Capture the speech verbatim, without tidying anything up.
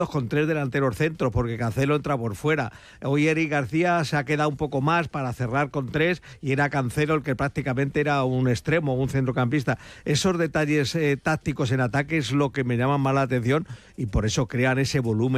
con tres delanteros centros, porque Cancelo entra por fuera. Hoy Eric García se ha quedado un poco más para cerrar con tres y era Cancelo el que prácticamente era un extremo, un centrocampista. Esos detalles eh, tácticos en ataque es lo que me llaman más la atención y por eso crean ese volumen